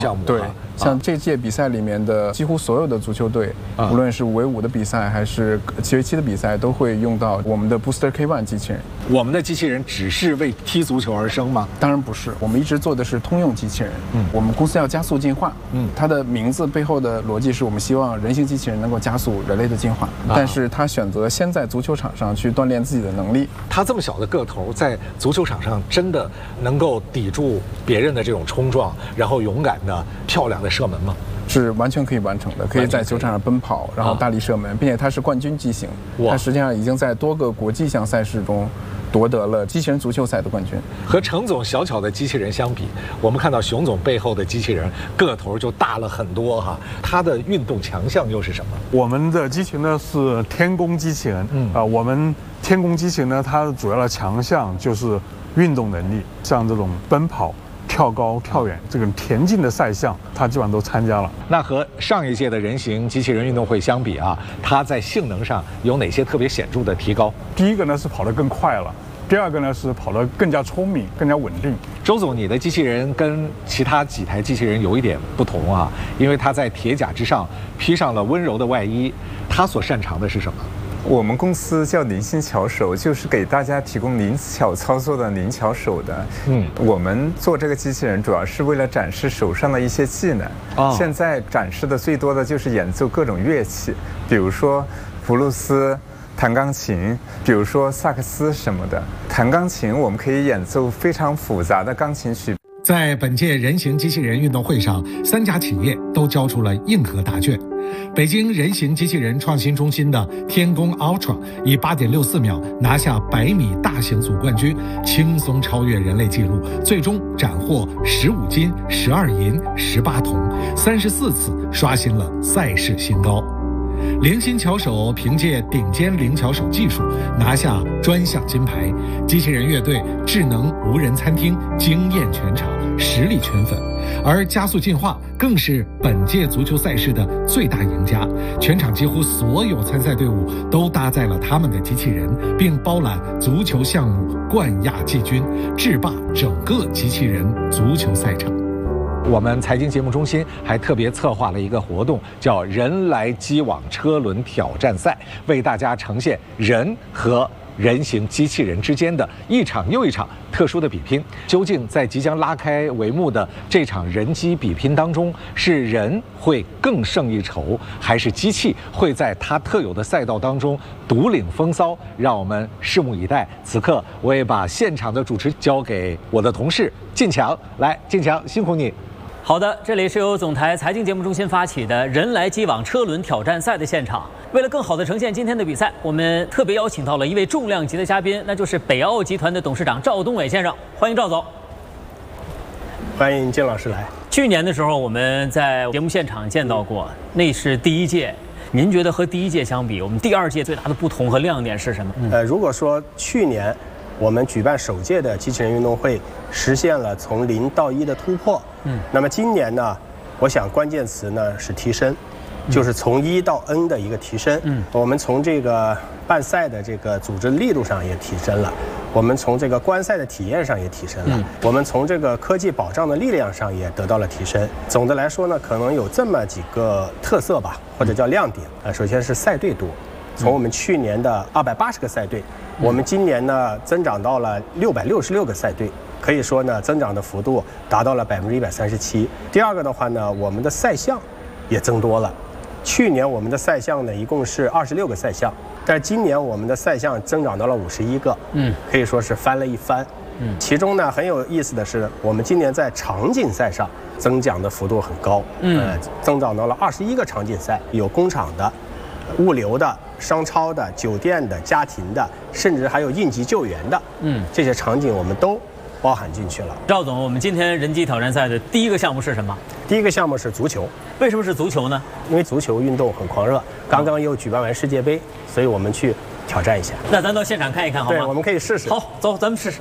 项目。 对，像这届比赛里面的几乎所有的足球队，无论是5v5的比赛还是7v7的比赛，都会用到我们的 Booster K1 机器人。 我们的机器人只是为踢足球而生吗？ 当然不是，我们一直做的是通用机器人。我们公司要加速进化。它的名字背后的逻辑是我们希望人形机器人能够加速人类的进化，但是它选择先在足球场上去锻炼自己的能力。 它这么小的个头，在足球场上真的能够抵住别人的这种冲撞，然后勇敢的、漂亮的射门吗？ 是完全可以完成的，可以在球场上奔跑，然后大力射门，并且它是冠军机型，它实际上已经在多个国际项赛事中夺得了机器人足球赛的冠军。 和程总小巧的机器人相比，我们看到熊总背后的机器人个头就大了很多哈。它的运动强项又是什么？ 我们的机器人呢是天宫机器人，我们天宫机器人呢，它主要的强项就是运动能力，像这种奔跑、跳高、跳远这个田径的赛项，它基本上都参加了。 那和上一届的人形机器人运动会相比啊，它在性能上有哪些特别显著的提高？ 第一个呢是跑得更快了，第二个呢是跑得更加聪明、更加稳定。 周总，你的机器人跟其他几台机器人有一点不同啊，因为它在铁甲之上披上了温柔的外衣，它所擅长的是什么？ 我们公司叫灵性巧手，就是给大家提供灵巧操作的灵巧手的。我们做这个机器人主要是为了展示手上的一些技能。现在展示的最多的就是演奏各种乐器，比如说布鲁斯、弹钢琴，比如说萨克斯什么的。弹钢琴我们可以演奏非常复杂的钢琴曲。 在本届人形机器人运动会上，3家企业都交出了硬核答卷。北京人形机器人创新中心的天宫 Ultra 以8.64秒拿下100米大型组冠军，轻松超越人类纪录，最终斩获15金、12银、18铜，34次刷新了赛事新高。灵心巧手凭借顶尖灵巧手技术拿下专项金牌，机器人乐队智能无人餐厅惊艳全场，实力圈粉。而加速进化更是本届足球赛事的最大赢家，全场几乎所有参赛队伍都搭载了他们的机器人，并包揽足球项目冠亚季军，制霸整个机器人足球赛场。 我们财经节目中心还特别策划了一个活动，叫人来机网车轮挑战赛，为大家呈现人和人形机器人之间的一场又一场特殊的比拼。究竟在即将拉开帷幕的这场人机比拼当中，是人会更胜一筹，还是机器会在它特有的赛道当中独领风骚？让我们拭目以待。此刻我也把现场的主持交给我的同事晋强，来，晋强，辛苦你。 好的，这里是由总台财经节目中心发起的人来机网车轮挑战赛的现场。为了更好地呈现今天的比赛，我们特别邀请到了一位重量级的嘉宾，那就是北奥集团的董事长赵东伟先生。欢迎赵总。 欢迎金老师来。 去年的时候我们在节目现场见到过，那是第1届。您觉得和第1届相比，我们第2届最大的不同和亮点是什么？ 如果说去年我们举办首届的机器人运动会实现了从0到1的突破，那么今年呢，我想关键词呢是提升，就是从1到N 的一个提升。我们从这个办赛的这个组织力度上也提升了，我们从这个观赛的体验上也提升了，我们从这个科技保障的力量上也得到了提升。总的来说呢，可能有这么几个特色吧，或者叫亮点。首先是赛队多，从我们去年的280个赛队，我们今年呢增长到了666个赛队，可以说呢增长的幅度达到了137%。第二个的话呢，我们的赛项也增多了。去年我们的赛项呢一共是26个赛项，但是今年我们的赛项增长到了51个，可以说是翻了一番。其中呢很有意思的是，我们今年在场景赛上增长的幅度很高，增长到了21个场景赛，有工厂的、物流的、商超的、酒店的、家庭的，甚至还有应急救援的，这些场景我们都包含进去了。 赵总，我们今天人机挑战赛的第1个项目是什么？ 第1个项目是足球。 为什么是足球呢？ 因为足球运动很狂热，刚刚又举办完世界杯，所以我们去挑战一下。 那咱到现场看一看好吗？ 对，我们可以试试。 好，走，咱们试试。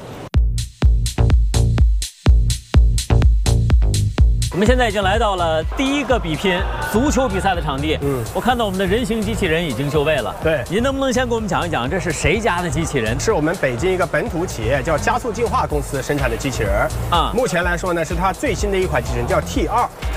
我们现在已经来到了第1个比拼足球比赛的场地。我看到我们的人形机器人已经就位了。 对， 您能不能先给我们讲一讲，这是谁家的机器人？ 是我们北京一个本土企业叫加速进化公司生产的机器人。目前来说呢，是它最新的一款机器人，叫 T2。